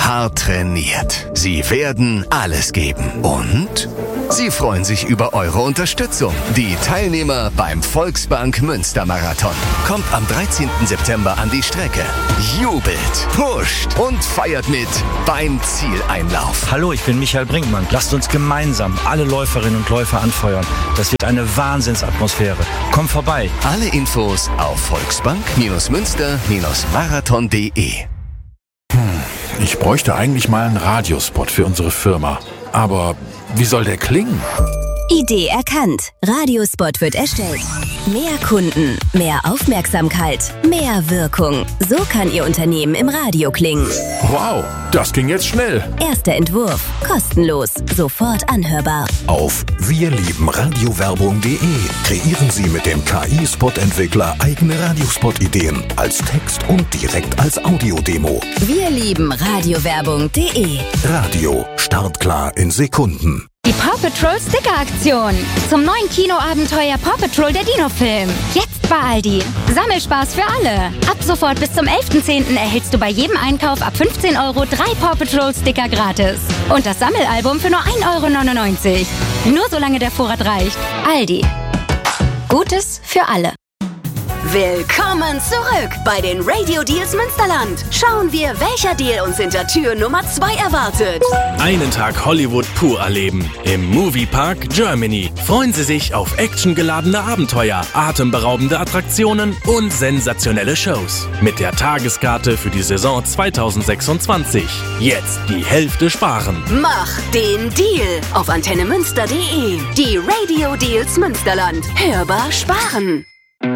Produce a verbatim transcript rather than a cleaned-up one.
hart trainiert. Sie werden alles geben. Und sie freuen sich über eure Unterstützung. Die Teilnehmer beim Volksbank Münster-Marathon. Kommt am dreizehnten September an die Strecke. Jubelt, pusht und feiert mit beim Zieleinlauf. Hallo, ich bin Michael Brinkmann. Lasst uns gemeinsam alle Läuferinnen und Läufer anfeuern. Das wird eine Wahnsinnsatmosphäre. Kommt vorbei. Alle Infos auf volksbank Münster Marathon punkt de. Hm, ich bräuchte eigentlich mal einen Radiospot für unsere Firma. Aber wie soll der klingen? Idee erkannt. Radiospot wird erstellt. Mehr Kunden, mehr Aufmerksamkeit, mehr Wirkung. So kann Ihr Unternehmen im Radio klingen. Wow, das ging jetzt schnell. Erster Entwurf. Kostenlos. Sofort anhörbar. Auf wir lieben radiowerbung punkt de kreieren Sie mit dem K I-Spot-Entwickler eigene Radiospot-Ideen als Text und direkt als Audiodemo. Wir lieben radiowerbung punkt de. Radio. Startklar in Sekunden. Die Paw Patrol Sticker-Aktion. Zum neuen Kinoabenteuer Paw Patrol der Dino-Film. Jetzt bei Aldi. Sammelspaß für alle. Ab sofort bis zum elften zehnten erhältst du bei jedem Einkauf ab fünfzehn Euro drei Paw Patrol Sticker gratis. Und das Sammelalbum für nur ein Euro neunundneunzig. Nur solange der Vorrat reicht. Aldi. Gutes für alle. Willkommen zurück bei den Radio Deals Münsterland. Schauen wir, welcher Deal uns hinter Tür Nummer zwei erwartet. Einen Tag Hollywood pur erleben. Im Moviepark Germany. Freuen Sie sich auf actiongeladene Abenteuer, atemberaubende Attraktionen und sensationelle Shows. Mit der Tageskarte für die Saison zweitausendsechsundzwanzig. Jetzt die Hälfte sparen. Mach den Deal auf antenne münster punkt de. Die Radio Deals Münsterland. Hörbar sparen.